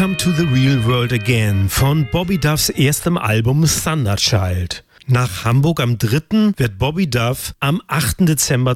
Welcome to the Real World Again von Bobby Duffs erstem Album Thunderchild. Nach Hamburg am 3. wird Bobby Duff am 8. Dezember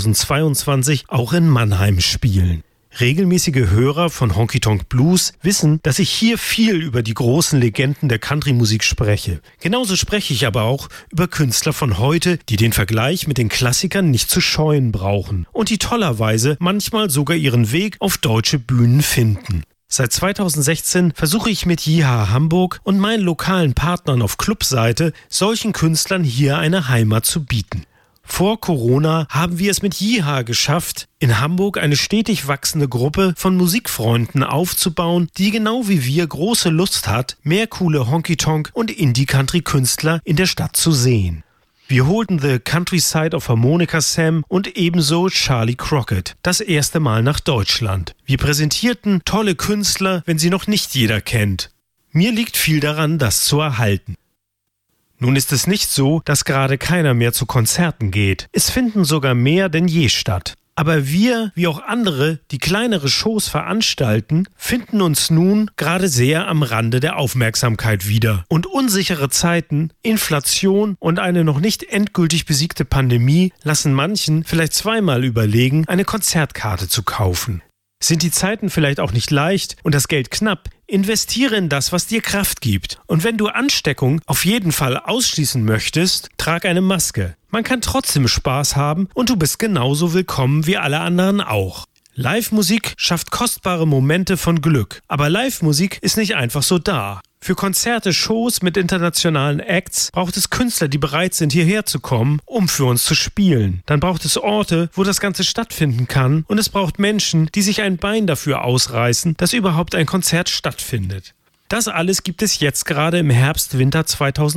2022 auch in Mannheim spielen. Regelmäßige Hörer von Honky Tonk Blues wissen, dass ich hier viel über die großen Legenden der Country-Musik spreche. Genauso spreche ich aber auch über Künstler von heute, die den Vergleich mit den Klassikern nicht zu scheuen brauchen und die tollerweise manchmal sogar ihren Weg auf deutsche Bühnen finden. Seit 2016 versuche ich mit Yeehaw Hamburg und meinen lokalen Partnern auf Clubseite solchen Künstlern hier eine Heimat zu bieten. Vor Corona haben wir es mit Yeehaw geschafft, in Hamburg eine stetig wachsende Gruppe von Musikfreunden aufzubauen, die genau wie wir große Lust hat, mehr coole Honky-Tonk- und Indie-Country-Künstler in der Stadt zu sehen. Wir holten The Countryside of Harmonica Sam und ebenso Charlie Crockett das erste Mal nach Deutschland. Wir präsentierten tolle Künstler, wenn sie noch nicht jeder kennt. Mir liegt viel daran, das zu erhalten. Nun ist es nicht so, dass gerade keiner mehr zu Konzerten geht. Es finden sogar mehr denn je statt. Aber wir, wie auch andere, die kleinere Shows veranstalten, finden uns nun gerade sehr am Rande der Aufmerksamkeit wieder. Und unsichere Zeiten, Inflation und eine noch nicht endgültig besiegte Pandemie lassen manchen vielleicht zweimal überlegen, eine Konzertkarte zu kaufen. Sind die Zeiten vielleicht auch nicht leicht und das Geld knapp? Investiere in das, was dir Kraft gibt. Und wenn du Ansteckung auf jeden Fall ausschließen möchtest, trag eine Maske. Man kann trotzdem Spaß haben und du bist genauso willkommen wie alle anderen auch. Live-Musik schafft kostbare Momente von Glück. Aber Live-Musik ist nicht einfach so da. Für Konzerte, Shows mit internationalen Acts braucht es Künstler, die bereit sind, hierher zu kommen, um für uns zu spielen. Dann braucht es Orte, wo das Ganze stattfinden kann. Und es braucht Menschen, die sich ein Bein dafür ausreißen, dass überhaupt ein Konzert stattfindet. Das alles gibt es jetzt gerade im Herbst-Winter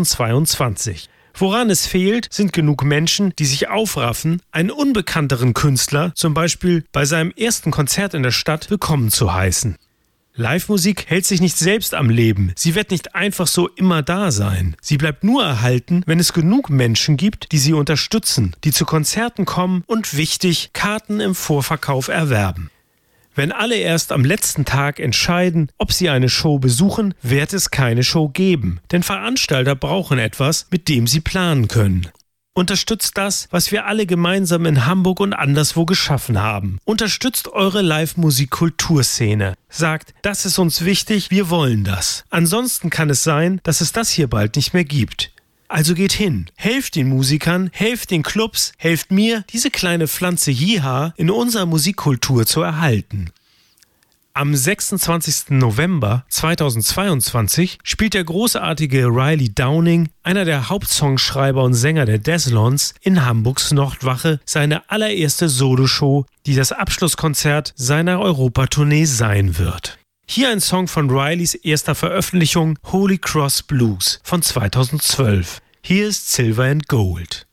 2022. Woran es fehlt, sind genug Menschen, die sich aufraffen, einen unbekannteren Künstler, zum Beispiel bei seinem ersten Konzert in der Stadt, willkommen zu heißen. Live-Musik hält sich nicht selbst am Leben. Sie wird nicht einfach so immer da sein. Sie bleibt nur erhalten, wenn es genug Menschen gibt, die sie unterstützen, die zu Konzerten kommen und wichtig, Karten im Vorverkauf erwerben. Wenn alle erst am letzten Tag entscheiden, ob sie eine Show besuchen, wird es keine Show geben. Denn Veranstalter brauchen etwas, mit dem sie planen können. Unterstützt das, was wir alle gemeinsam in Hamburg und anderswo geschaffen haben. Unterstützt eure Live-Musik-Kulturszene. Sagt, das ist uns wichtig, wir wollen das. Ansonsten kann es sein, dass es das hier bald nicht mehr gibt. Also geht hin, helft den Musikern, helft den Clubs, helft mir, diese kleine Pflanze Yeehaw in unserer Musikkultur zu erhalten. Am 26. November 2022 spielt der großartige Riley Downing, einer der Hauptsongschreiber und Sänger der Deslons, in Hamburgs Nordwache seine allererste Soloshow, die das Abschlusskonzert seiner Europatournee sein wird. Hier ein Song von Rileys erster Veröffentlichung Holy Cross Blues von 2012. Hier ist Silver and Gold.